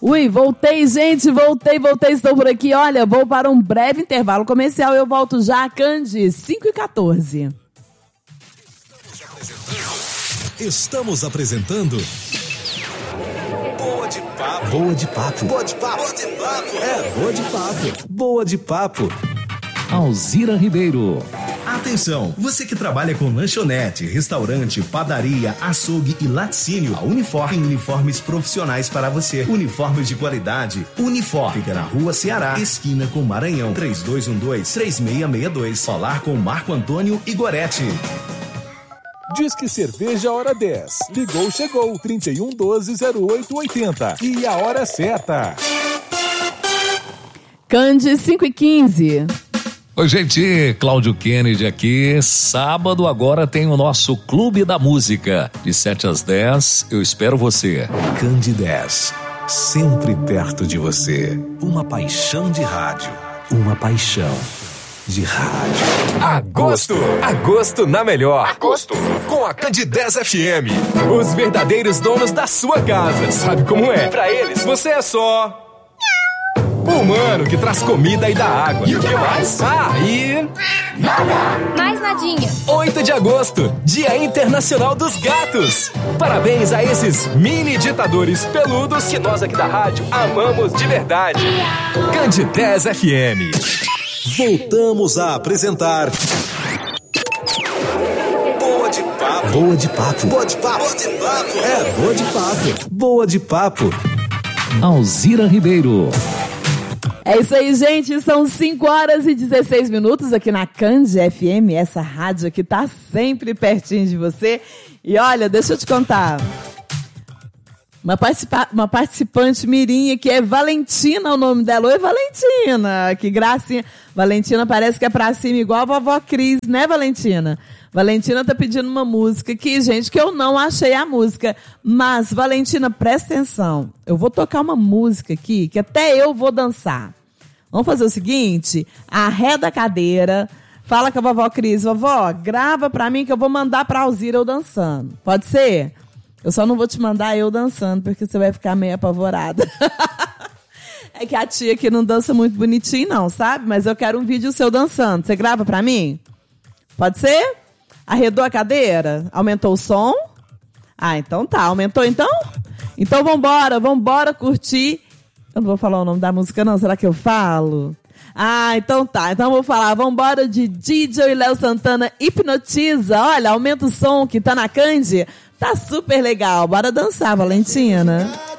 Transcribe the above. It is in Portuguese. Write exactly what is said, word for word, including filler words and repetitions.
Ui, voltei, gente, voltei, voltei, estou por aqui. Olha, vou para um breve intervalo comercial e eu volto já, Cande, cinco e quatorze. Estamos apresentando Boa de Papo. Boa de Papo. Boa de Papo. Boa de Papo. É, Boa de Papo. Boa de Papo. Alzira Ribeiro. Atenção, você que trabalha com lanchonete, restaurante, padaria, açougue e laticínio, a Unifor tem uniformes profissionais para você. Uniformes de qualidade. Unifor fica na Rua Ceará, esquina com Maranhão, três dois um dois, três seis seis dois. Falar com Marco Antônio Igoretti. Disque Cerveja Hora dez. Ligou, chegou. trinta e um, doze, zero oito, oitenta. E a hora certa. Cande, cinco e quinze. Oi, gente, Cláudio Kennedy aqui. Sábado agora tem o nosso Clube da Música. De sete às dez, eu espero você. Cande dez, sempre perto de você. Uma paixão de rádio. Uma paixão de rádio. Agosto! Agosto na melhor. Agosto com a Cande dez F M. Os verdadeiros donos da sua casa. Sabe como é? Pra eles, você é só o humano que traz comida e dá água. E o que mais? Ah, e... nada. Mais nadinha. oito de agosto, Dia Internacional dos Gatos. Parabéns a esses mini ditadores peludos que nós aqui da rádio amamos de verdade. Cande dez F M. Voltamos a apresentar Boa de Papo. Boa de Papo. Boa de Papo. Boa de Papo. É, Boa de Papo. Boa de Papo. Alzira Ribeiro. É isso aí, gente. São cinco horas e dezesseis minutos aqui na Cande F M, essa rádio que tá sempre pertinho de você. E olha, deixa eu te contar. Uma, participa- uma participante mirim que é Valentina, o nome dela. Oi, Valentina. Que gracinha. Valentina parece que é pra cima igual a vovó Cris, né, Valentina? Valentina tá pedindo uma música aqui, gente, que eu não achei a música. Mas, Valentina, presta atenção. Eu vou tocar uma música aqui que até eu vou dançar. Vamos fazer o seguinte, arreda a cadeira, fala com a vovó Cris. Vovó, grava pra mim que eu vou mandar pra Alzira eu dançando. Pode ser? Eu só não vou te mandar eu dançando, porque você vai ficar meio apavorada. É que a tia aqui não dança muito bonitinho, não, sabe? Mas eu quero um vídeo seu dançando. Você grava pra mim? Pode ser? Arredou a cadeira? Aumentou o som? Ah, então tá. Aumentou, então? Então vambora, vambora curtir. Eu não vou falar o nome da música, não. Será que eu falo? Ah, então tá. Então eu vou falar. Vambora de D J e Léo Santana, Hipnotiza. Olha, aumenta o som que tá na Cande. Tá super legal. Bora dançar, Valentina.